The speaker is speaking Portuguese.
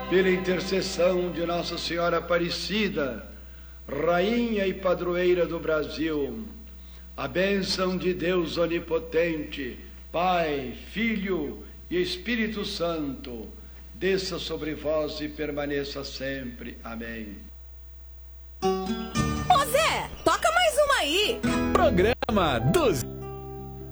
pela intercessão de Nossa Senhora Aparecida, Rainha e Padroeira do Brasil, a bênção de Deus Onipotente, Pai, Filho e Espírito Santo, desça sobre vós e permaneça sempre. Amém. Ô Zé, toca mais uma aí. Programa dos